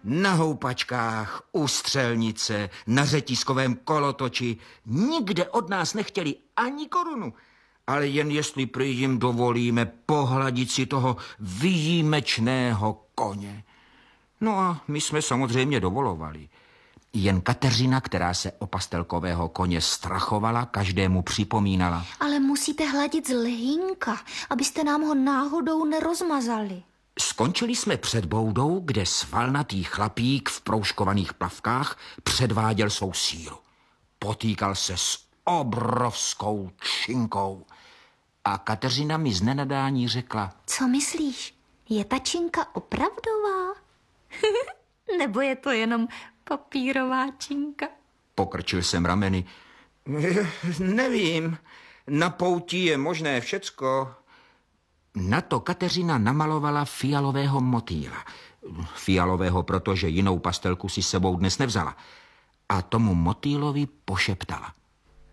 Na houpačkách, u střelnice, na řetízkovém kolotoči. Nikde od nás nechtěli ani korunu. Ale jen jestli prý jim dovolíme pohladit si toho výjimečného koně. No a my jsme samozřejmě dovolovali. Jen Kateřina, která se o pastelkového koně strachovala, každému připomínala. Ale musíte hladit z lehínka, abyste nám ho náhodou nerozmazali. Skončili jsme před boudou, kde svalnatý chlapík v proužkovaných plavkách předváděl svou sílu. Potýkal se s obrovskou činkou. A Kateřina mi z nenadání řekla: Co myslíš? Je ta činka opravdová? Nebo je to jenom papírová činka? Pokrčil jsem rameny. Nevím, na pouti je možné všecko. Na to Kateřina namalovala fialového motýla. Fialového, protože jinou pastelku si sebou dnes nevzala. A tomu motýlovi pošeptala: